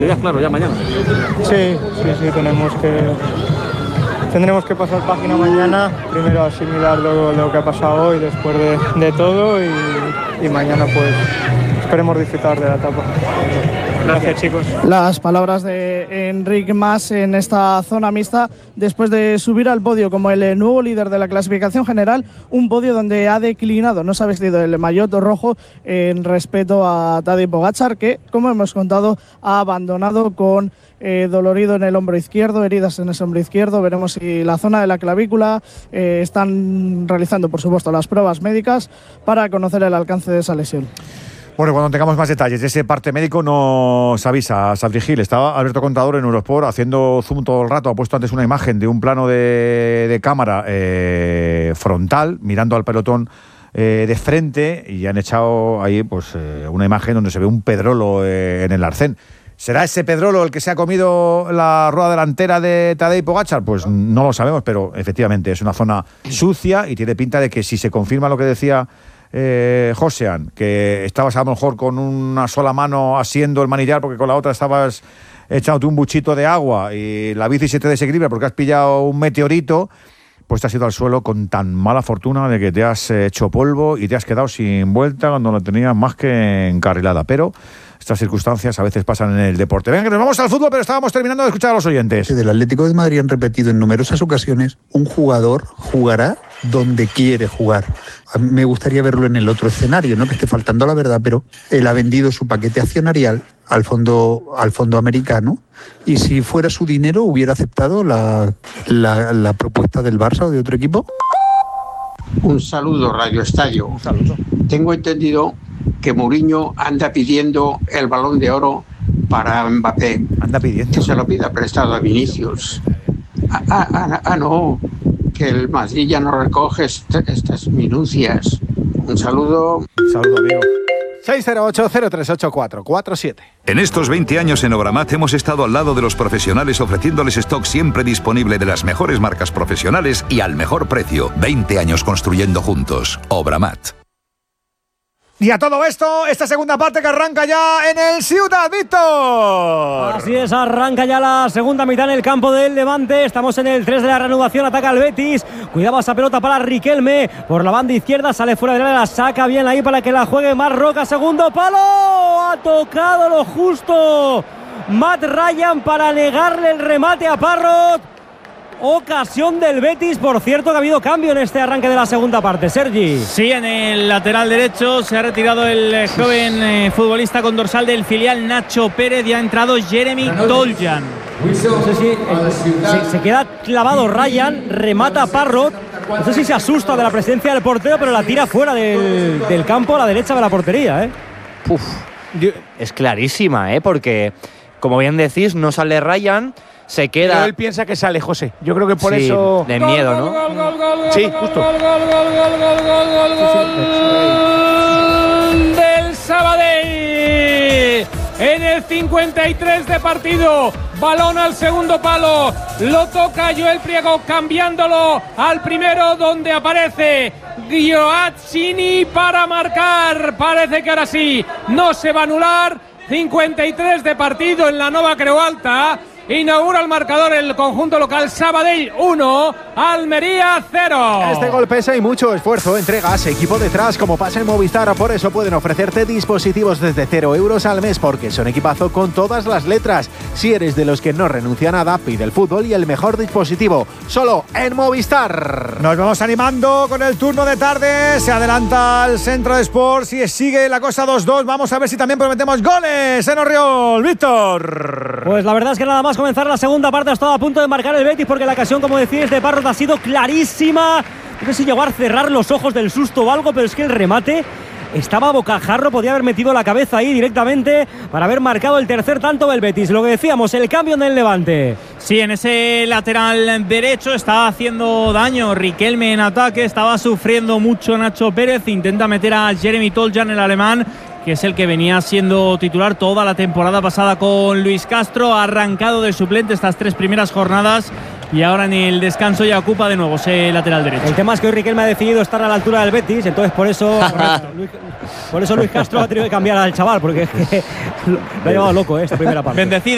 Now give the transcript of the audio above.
Ya claro, ya mañana. Sí, tendremos que pasar página mañana, primero asimilar lo que ha pasado hoy después de todo y mañana pues esperemos disfrutar de la etapa. Gracias, chicos. Las palabras de Enric Mas en esta zona mixta después de subir al podio como el nuevo líder de la clasificación general, un podio donde ha declinado, no se ha vestido el maillot rojo en respeto a Tadej Pogačar, que, como hemos contado, ha abandonado con dolorido en el hombro izquierdo, heridas en ese hombro izquierdo. Veremos si la zona de la clavícula están realizando, por supuesto, las pruebas médicas para conocer el alcance de esa lesión. Bueno, cuando tengamos más detalles de ese parte médico nos avisa Sabri Gil. Estaba Alberto Contador en Eurosport haciendo zoom todo el rato. Ha puesto antes una imagen de un plano de cámara frontal, mirando al pelotón de frente, y han echado ahí pues una imagen donde se ve un pedrolo en el arcén. ¿Será ese pedrolo el que se ha comido la rueda delantera de Tadej Pogačar? Pues no lo sabemos, pero efectivamente es una zona sucia y tiene pinta de que, si se confirma lo que decía Josean, que estabas a lo mejor con una sola mano asiendo el manillar porque con la otra estabas echándote un buchito de agua y la bici se te desequilibra porque has pillado un meteorito, pues te has ido al suelo con tan mala fortuna de que te has hecho polvo y te has quedado sin vuelta cuando la tenías más que encarrilada. Pero estas circunstancias a veces pasan en el deporte. Venga, que nos vamos al fútbol, pero estábamos terminando de escuchar a los oyentes. Del Atlético de Madrid han repetido en numerosas ocasiones: un jugador jugará donde quiere jugar. A mí me gustaría verlo en el otro escenario, no que esté faltando la verdad, pero él ha vendido su paquete accionarial al fondo americano, y si fuera su dinero hubiera aceptado la propuesta del Barça o de otro equipo. Un saludo, Radio Estadio. Un saludo. Tengo entendido que Mourinho anda pidiendo el Balón de Oro para Mbappé. Anda pidiendo. Que se lo pida prestado a Vinicius. No, que el Madrid ya no recoge estas minucias. Un saludo. Saludo, amigo. 608-038-447. En estos 20 años en Obramat hemos estado al lado de los profesionales, ofreciéndoles stock siempre disponible de las mejores marcas profesionales y al mejor precio. 20 años construyendo juntos. Obramat. Y a todo esto, esta segunda parte que arranca ya en el Ciudad Víctor. Así es, arranca ya la segunda mitad en el campo del Levante. Estamos en el 3 de la reanudación, ataca el Betis. Cuidado esa pelota para Riquelme. Por la banda izquierda, sale fuera de la saca bien ahí para que la juegue Marroca. Segundo palo, ha tocado lo justo Matt Ryan para negarle el remate a Parrot. Ocasión del Betis, por cierto, que ha habido cambio en este arranque de la segunda parte. Sergi. Sí, en el lateral derecho se ha retirado el joven futbolista con dorsal del filial Nacho Pérez y ha entrado Jeremy Toljan. No sé si se queda clavado Ryan, remata Parrot. No sé si se asusta de la presencia del portero, pero la tira fuera del campo a la derecha de la portería. Es clarísima, porque, como bien decís, no sale Ryan. Se queda. Pero él piensa que sale José. Yo creo que por eso. De miedo, ¿no? Sí, justo. Del Sabadell. En el 53 de partido. Balón al segundo palo. Lo toca Joel Priego, cambiándolo al primero, donde aparece Gioacchini para marcar. Parece que ahora sí no se va a anular. 53 de partido en la Nova Creu Alta. Inaugura el marcador el conjunto local. Sabadell 1, Almería 0. Este gol pesa y mucho esfuerzo, entregas, equipo detrás, como pasa en Movistar. Por eso pueden ofrecerte dispositivos desde 0 euros al mes, porque son equipazo con todas las letras. Si eres de los que no renuncia a nada, pide el fútbol y el mejor dispositivo, solo en Movistar. Nos vamos animando con el turno de tarde. Se adelanta el Centro de Sports y sigue la cosa 2-2. Vamos a ver si también prometemos goles en Orriol. Víctor. Pues la verdad es que nada más comenzar la segunda parte ha estado a punto de marcar el Betis, porque la ocasión, como decís, de Parrot ha sido clarísima. No sé si llegó a cerrar los ojos del susto o algo, pero es que el remate estaba a bocajarro, podía haber metido la cabeza ahí directamente para haber marcado el tercer tanto del Betis. Lo que decíamos, el cambio en el Levante. Sí, en ese lateral derecho estaba haciendo daño Riquelme en ataque, estaba sufriendo mucho Nacho Pérez, intenta meter a Jeremy Toljan, el alemán, que es el que venía siendo titular toda la temporada pasada con Luis Castro. Ha arrancado de suplente estas 3 primeras jornadas y ahora en el descanso ya ocupa de nuevo ese lateral derecho. El tema es que hoy Riquelme ha decidido estar a la altura del Betis, entonces por eso Luis Castro ha tenido que cambiar al chaval, porque es que lo ha llevado loco esta primera parte. Bendecido.